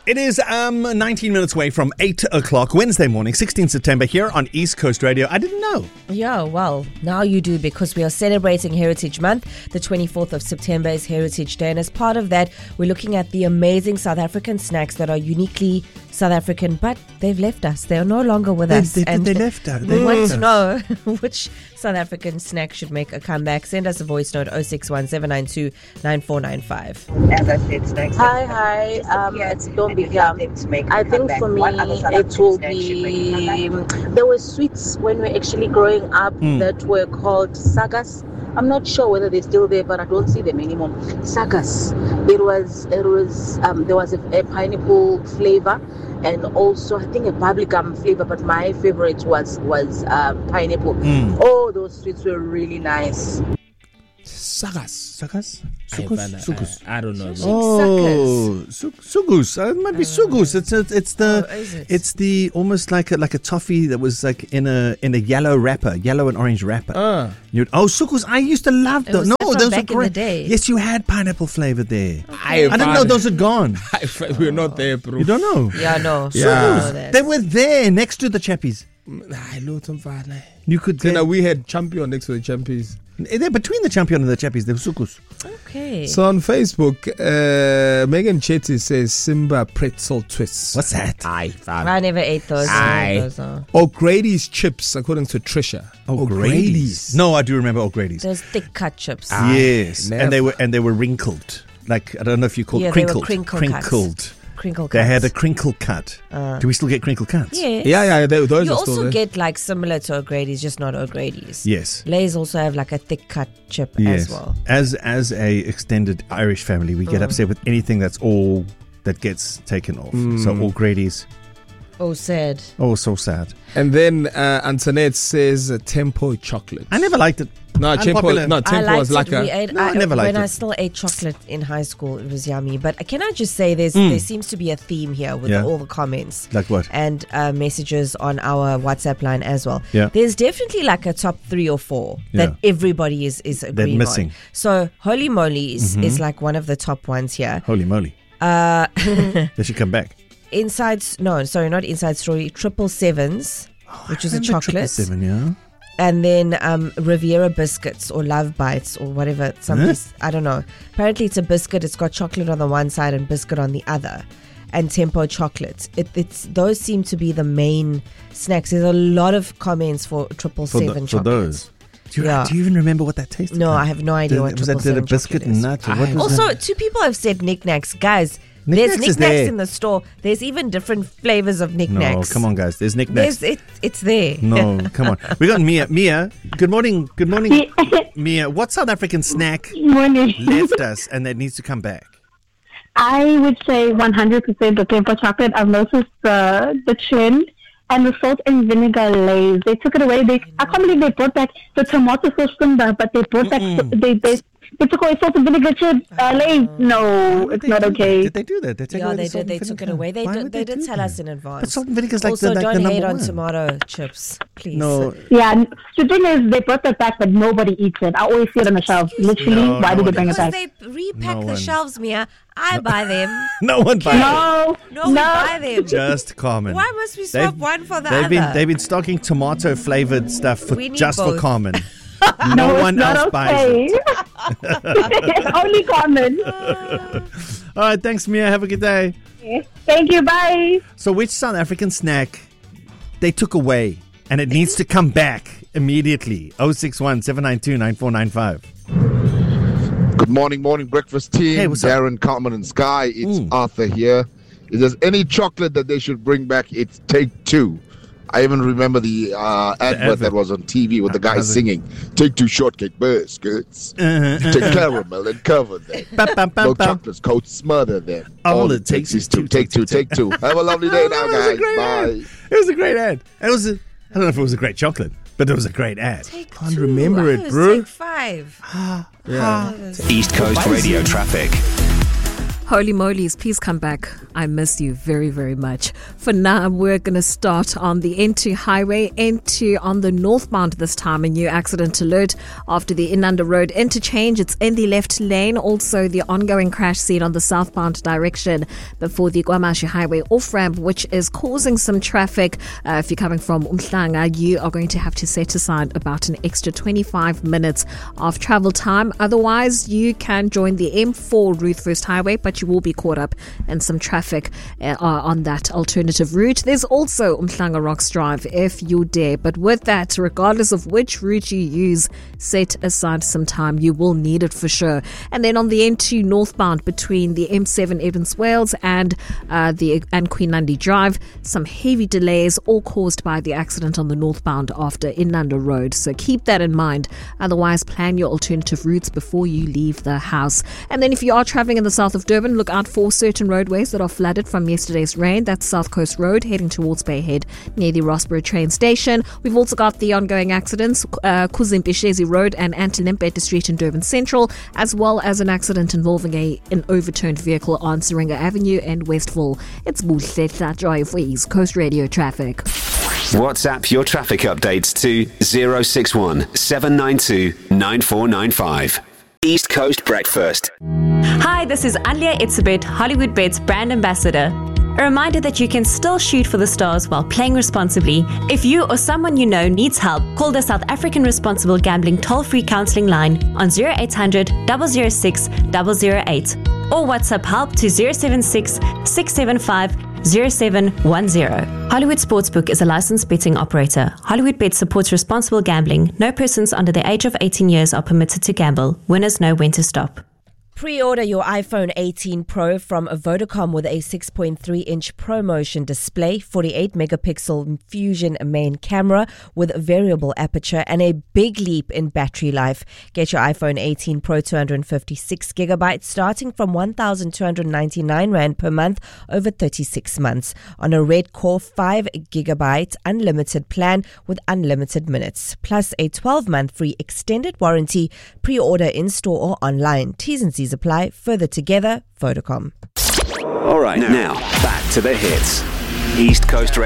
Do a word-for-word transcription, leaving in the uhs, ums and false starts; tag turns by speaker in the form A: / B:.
A: It is um, nineteen minutes away from eight o'clock, Wednesday morning, sixteenth September, here on East Coast Radio. I didn't know.
B: Yeah, well, now you do, because we are celebrating Heritage Month. The twenty-fourth of September is Heritage Day, and as part of that, we're looking at the amazing South African snacks that are uniquely South African, but they've left us. They are no longer with
A: They,
B: us.
A: they,
B: and
A: they left us.
B: we
A: They
B: want
A: left
B: to
A: us.
B: know which South African snack should make a comeback. Send us a voice note, oh six one, seven nine two, nine four nine five.
C: As I said, snacks.
D: Hi, hi. Um, it's Don't Be Here. I think for me, it will be. There were sweets when we were actually growing up
A: Mm.
D: that were called sagas. I'm not sure whether they're still there, but I don't see them anymore. Sagas. It was. It was. Um, there was a, a pineapple flavor, and also I think a bubblegum flavor. But my favorite was was uh, pineapple.
A: Mm.
D: Oh, those sweets were really nice.
E: Sagas.
A: Sagas?
E: I,
A: Sugus? Sugus.
E: I, I don't know.
A: Oh, su- sugus. Uh, it might be sugus. It's it's it's the
B: Oh, is it?
A: it's the almost like a, like a toffee that was like in a in a yellow wrapper, yellow and orange wrapper.
E: Ah.
A: You'd, oh, sugus. I used to love
B: It
A: those.
B: was
A: No,
B: from
A: those
B: back
A: were
B: in the
A: great.
B: day.
A: Yes, you had pineapple flavor there.
E: I,
A: I didn't know those had gone.
E: We're not there, bro.
A: You don't know.
B: Yeah, no.
E: Yeah.
B: I know that.
A: They were there next to the chappies.
E: I know some fun.
A: You could
E: Then
A: get.
E: we had champion next to the champions.
A: They're between the champion and the chappies. They were sugus.
B: Okay.
E: So on Facebook, uh, Megan Chetty says Simba pretzel twists.
A: What's that?
E: Aye, fam.
B: I never ate those.
E: Aye.
B: Those are-
E: O'Grady's chips, according to Trisha.
A: O'Grady's. No, I do remember O'Grady's.
B: Those thick cut chips.
E: Ah.
A: Yes,
E: never.
A: and they were and they were wrinkled. Like I don't know if you call
B: Yeah,
A: it
B: they were
A: crinkled.
B: crinkle
A: crinkled.
B: cuts. Crinkle
A: They
B: cuts.
A: had a crinkle cut.
B: Uh.
A: Do we still get crinkle cuts?
B: Yes.
E: Yeah, yeah, they, those
B: You
E: are still
B: also
E: there.
B: get like similar to O'Grady's, just not O'Grady's.
A: Yes.
B: Lay's also have like a thick cut chip
A: Yes.
B: as well.
A: As as a extended Irish family, we get
B: Mm.
A: upset with anything that's all that gets taken off. So
E: Mm.
A: O'Grady's.
B: Oh, sad.
A: Oh, so sad.
E: And then uh, Antoinette says uh, Tempo chocolate.
A: I never liked it.
E: No, Tempo,
A: Unpopular.
E: no,
B: I
E: Tempo
B: liked
E: was
B: it.
E: like
B: We
E: a...
B: ate,
A: No, I
B: I,
A: never liked
B: when I
A: it.
B: still ate chocolate in high school, it was yummy. But can I just say, there's
A: Mm.
B: there seems to be a theme here with
A: Yeah.
B: all the comments
A: Like what?
B: and uh, messages on our WhatsApp line as well.
A: Yeah.
B: There's definitely like a top three or four that
A: Yeah.
B: everybody is is agreeing
A: missing.
B: on. So Holy Moly is,
A: Mhm.
B: is like one of the top ones here.
A: Holy moly.
B: Uh,
A: They should come back.
B: Inside, no, sorry, not Inside Story, Triple Sevens, which is a
A: Remember Triple
B: chocolate.
A: Seven, yeah.
B: And then um, Riviera biscuits or Love Bites or whatever. Somebody's, I don't know. Apparently, it's a biscuit. It's got chocolate on the one side and biscuit on the other. And Tempo chocolates. It, it's those seem to be the main snacks. There's a lot of comments for Triple
A: For,
B: Seven
A: the, for
B: chocolates.
A: those. Do you,
B: Yeah.
A: do you even remember what that tasted
B: No,
A: like?
B: I have no idea
A: Did-
B: what
A: was that
B: Triple
A: did a
B: Seven
A: biscuit
B: chocolate is.
A: nut? Or what was
B: Also,
A: that?
B: two people have said knickknacks. Guys,
A: Knick
B: there's
A: Knacks is
B: knickknacks
A: there.
B: in the store. There's even different flavors of knickknacks.
A: No, come on, guys. There's knickknacks.
B: There's, it, it's there.
A: No, come on. We got Mia. Mia, good morning. Good morning, Mia. What South African snack
F: Morning.
A: left us and that needs to come back?
F: I would say one hundred percent the Tempo chocolate. I've noticed the the trend and the salt and vinegar Lays. They took it away. They I can't believe they brought back the tomato sauce Simba, but they brought back they they they took away salt and vinegar chip uh, Lays. No, it's
A: They
F: not
A: do-
F: okay.
A: Did they do that? They take
B: Yeah,
A: away
B: they
A: the salt
B: did. They
A: and
B: took it
A: vinegar?
B: away. They
A: Why
B: did,
A: would
B: they did
A: do
B: tell
A: that?
B: us in advance.
A: But salt and vinegar is like
B: also,
A: the, like
B: don't
A: the number
B: hate on
A: one.
B: tomato chips, please.
A: No,
F: Yeah, the thing is they brought that back, but nobody eats it. I always see it on the shelf. Literally,
A: No,
F: why
A: no
F: did they
A: one
F: bring it
B: Because
F: back?
B: they repack
A: No
F: Oh,
B: the
A: one.
B: shelves, Mia. I buy them.
A: no one buys
F: No,
B: No, we buy them.
A: it. Just common.
B: Why must we swap
A: They've-
B: one for the
A: They've
B: other?
A: been they've been stocking tomato flavored stuff for
B: We need
A: just for
B: both.
A: common.
F: no,
A: No
F: it's
A: one
F: not
A: else buys
F: okay.
A: it.
F: It's only common.
A: All right, thanks, Mia. Have a good day.
F: Thank you. Bye.
A: So, which South African snack they took away and it needs to come back immediately? oh six one, seven nine two, nine four nine five.
G: Good morning, morning breakfast team.
A: Hey, what's up?
G: Darren, Carmen, and Sky. It's
A: Mm.
G: Arthur here. If there's any chocolate that they should bring back, it's Take Two. I even remember the uh, advert
A: advert.
G: that was on T V with the guy
A: How's it?
G: singing, Take Two shortcake biscuits.
A: Uh-huh,
G: Take caramel and cover them.
A: Bum, bum, bum,
G: No
A: bum.
G: chocolates, coat smother them.
A: All it takes is two,
G: Take two, take two. Have a lovely day now,
A: It was a
G: guys.
A: great
G: Bye.
A: ad. It was a great ad. It was. A, I don't know if it was a great chocolate, but it was a great ad.
B: Take
E: Can't
B: two.
E: remember
B: I
E: it,
B: was
E: bro.
B: Take five.
E: Yeah.
H: East Coast Radio Traffic.
C: Holy molies, please come back. I miss you very, very much. For now, we're going to start on the N two highway, N two on the northbound this time. A new accident alert after the Inanda Road interchange. It's in the left lane. Also, the ongoing crash scene on the southbound direction before the KwaMashu Highway off-ramp, which is causing some traffic. Uh, if you're coming from Umhlanga, you are going to have to set aside about an extra twenty-five minutes of travel time. Otherwise, you can join the M four Ruth First Highway, but you will be caught up in some traffic uh, on that alternative route. There's also Umhlanga Rocks Drive if you dare. But with that, regardless of which route you use, set aside some time. You will need it for sure. And then on the N two northbound between the M seven Evans Wales and uh, the and Queen Nandi Drive, some heavy delays, all caused by the accident on the northbound after Inanda Road. So keep that in mind. Otherwise, plan your alternative routes before you leave the house. And then if you are traveling in the south of Durban, look out for certain roadways that are flooded from yesterday's rain. That's South Coast Road heading towards Bay Head near the Rossborough train station. We've also got the ongoing accidents, uh, Kuzimpishezi Road and Antilimpete Street in Durban Central, as well as an accident involving a an overturned vehicle on Syringa Avenue and Westville. It's Buhle Drive for East Coast Radio Traffic.
H: WhatsApp your traffic updates to zero six one seven nine two nine four nine five. East Coast Breakfast.
I: Hi, this is Alia Itzebet, Hollywood Bets brand ambassador. A reminder that you can still shoot for the stars while playing responsibly. If you or someone you know needs help, call the South African Responsible Gambling toll-free counselling line on zero eight hundred, zero zero six, zero zero eight or WhatsApp help to zero seven six, six seven five, zero seven one zero. Hollywood Sportsbook is a licensed betting operator. Hollywood Bet supports responsible gambling. No persons under the age of eighteen years are permitted to gamble. Winners know when to stop.
B: Pre-order your iPhone eighteen Pro from Vodacom with a six point three inch ProMotion display, forty-eight megapixel Fusion main camera with variable aperture, and a big leap in battery life. Get your iPhone eighteen Pro two hundred fifty-six gigabytes starting from one thousand two hundred ninety-nine rand per month over thirty-six months on a Red Core five gigabyte unlimited plan with unlimited minutes, plus a twelve month free extended warranty. Pre-order in-store or online. T's and C's apply. Further together, Vodacom.
H: All right, now back to the hits. East Coast